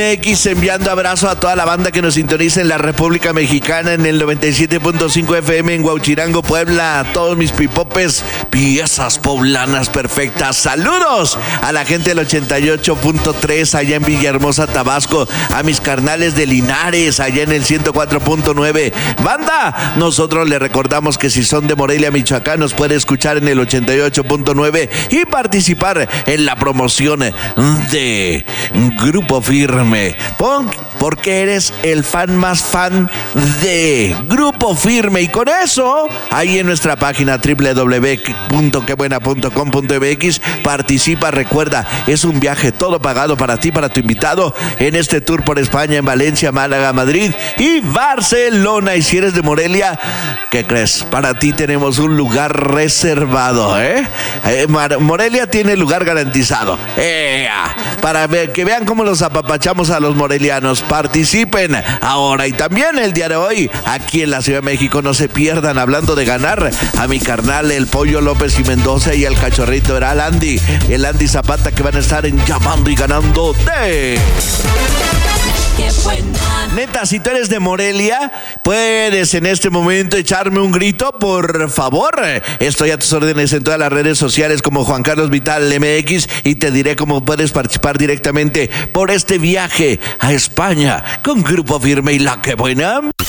X, enviando abrazo a toda la banda que nos sintoniza en la República Mexicana en el 97.5 FM en Huauchirango, Puebla. A todos mis pipopes, piezas poblanas perfectas. Saludos a la gente del 88.3 allá en Villahermosa, Tabasco. A mis carnales de Linares allá en el 104.9. Banda, nosotros le recordamos que si son de Morelia, Michoacán, nos puede escuchar en el 88.9 y participar en la promoción de Grupo Firme. Porque eres el fan más fan de Grupo Firme. Y con eso, ahí en nuestra página www.quebuena.com.mx participa. Recuerda, es un viaje todo pagado para ti, para tu invitado en este tour por España, en Valencia, Málaga, Madrid y Barcelona. Y si eres de Morelia, ¿qué crees? Para ti tenemos un lugar reservado, Morelia tiene lugar garantizado. Para que vean cómo los apapachamos a los morelianos. Participen ahora y también el día de hoy aquí en la Ciudad de México. No se pierdan, hablando de ganar, a mi carnal el Pollo López y Mendoza y el cachorrito era el Andy Zapata, que van a estar llamando y ganando de... Neta, si tú eres de Morelia, puedes en este momento echarme un grito, por favor. Estoy a tus órdenes en todas las redes sociales como Juan Carlos Vital MX y te diré cómo puedes participar directamente por este viaje a España con Grupo Firme y La Que Buena.